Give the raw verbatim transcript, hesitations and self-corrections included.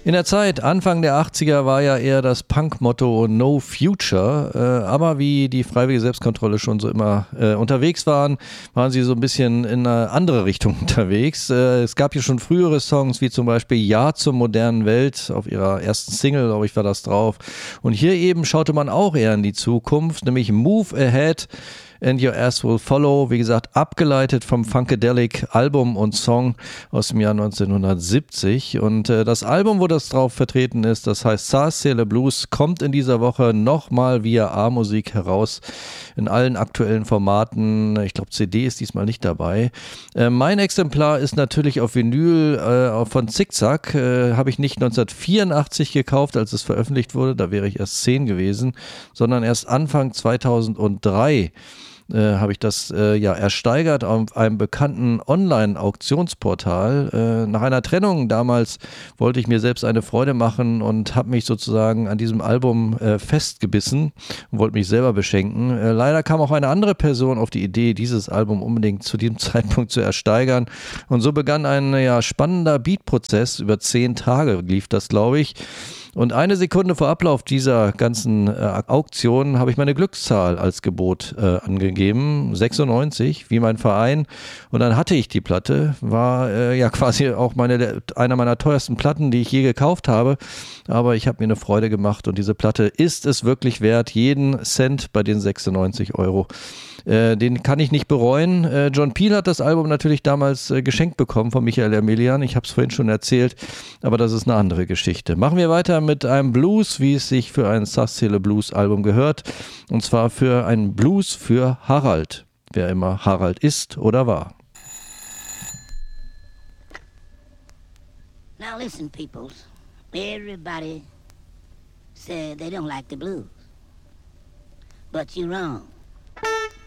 In der Zeit, Anfang der achtziger, war ja eher das Punk-Motto No Future, äh, aber wie die Freiwillige Selbstkontrolle schon so immer äh, unterwegs waren, waren sie so ein bisschen in eine andere Richtung unterwegs. Äh, es gab hier schon frühere Songs, wie zum Beispiel Ja zur modernen Welt, auf ihrer ersten Single, glaube ich, war das drauf. Und hier eben schaute man auch eher in die Zukunft, nämlich Move Ahead and Your Ass Will Follow, wie gesagt, abgeleitet vom Funkadelic Album und Song aus dem Jahr neunzehnhundertsiebzig. Und äh, das Album, wo das drauf vertreten ist, das heißt Sarsaparilla Blues, kommt in dieser Woche nochmal via A-Musik heraus, in allen aktuellen Formaten. Ich glaube, C D ist diesmal nicht dabei. Äh, mein Exemplar ist natürlich auf Vinyl äh, von Zickzack. Äh, habe ich nicht neunzehnhundertvierundachtzig gekauft, als es veröffentlicht wurde, da wäre ich erst zehn gewesen, sondern erst Anfang zweitausenddrei. Äh, habe ich das äh, ja ersteigert auf einem bekannten Online-Auktionsportal. Äh, nach einer Trennung damals wollte ich mir selbst eine Freude machen und habe mich sozusagen an diesem Album äh, festgebissen und wollte mich selber beschenken. Äh, leider kam auch eine andere Person auf die Idee, dieses Album unbedingt zu diesem Zeitpunkt zu ersteigern. Und so begann ein ja, spannender Beatprozess. Über zehn Tage lief das, glaube ich. Und eine Sekunde vor Ablauf dieser ganzen äh, Auktion habe ich meine Glückszahl als Gebot äh, angegeben, sechsundneunzig, wie mein Verein. Und dann hatte ich die Platte, war äh, ja quasi auch meine, einer meiner teuersten Platten, die ich je gekauft habe. Aber ich habe mir eine Freude gemacht und diese Platte ist es wirklich wert, jeden Cent bei den sechsundneunzig Euro. Äh, den kann ich nicht bereuen. Äh, John Peel hat das Album natürlich damals äh, geschenkt bekommen von Michael Emilian. Ich habe es vorhin schon erzählt, aber das ist eine andere Geschichte. Machen wir weiter mit einem Blues, wie es sich für ein Sarsaparilla Blues Album gehört. Und zwar für einen Blues für Harald, wer immer Harald ist oder war. Now listen, peoples. Everybody said they don't like the blues. But you're wrong.